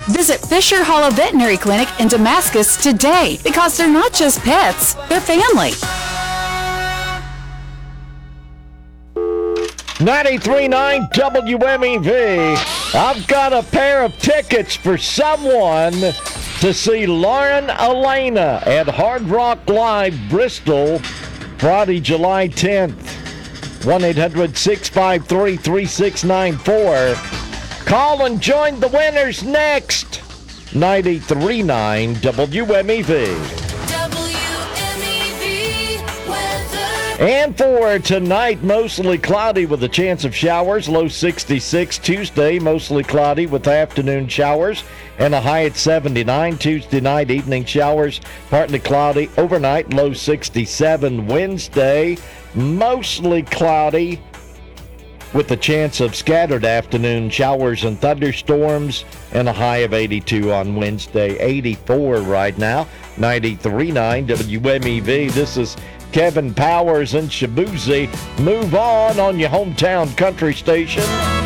Visit Fisher Hollow Veterinary Clinic in Damascus today because they're not just pets, they're family. 93.9 WMEV. I've got a pair of tickets for someone to see Lauren Elena at Hard Rock Live Bristol Friday, July 10th. 1-800-653-3694. Call and join the winners next. 93.9 WMEV. And for tonight, mostly cloudy with a chance of showers, low 66. Tuesday, mostly cloudy with afternoon showers and a high at 79. Tuesday night, evening showers, partly cloudy. Overnight, low 67. Wednesday, mostly cloudy with a chance of scattered afternoon showers and thunderstorms and a high of 82 on Wednesday. 84 right now. 93.9 WMEV. This is Kevin Powers and Shabuzi. Move on your hometown country station.